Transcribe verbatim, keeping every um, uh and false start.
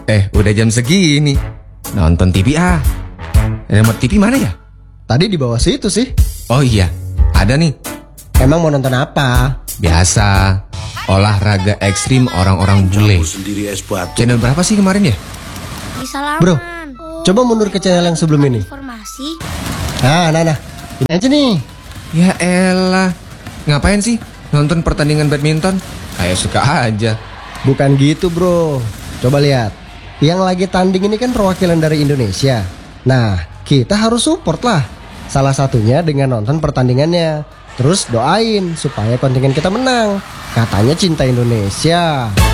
Eh, udah jam segini. Nonton T V ah. Remote T V mana ya? Tadi di bawah situ sih. Oh iya, ada nih. Emang mau nonton apa? Biasa, olahraga ekstrim orang-orang bule. Channel berapa sih kemarin ya? Bisa laman. Bro, coba mundur ke channel yang sebelum ini. Informasi. Nah, nah, nah. Ini aja nih. Ya elah, ngapain sih nonton pertandingan badminton? Kayak suka aja. Bukan gitu bro. Coba lihat. Yang lagi tanding ini kan perwakilan dari Indonesia. Nah, kita harus support lah. Salah satunya dengan nonton pertandingannya. Terus doain supaya kontingen kita menang. Katanya cinta Indonesia.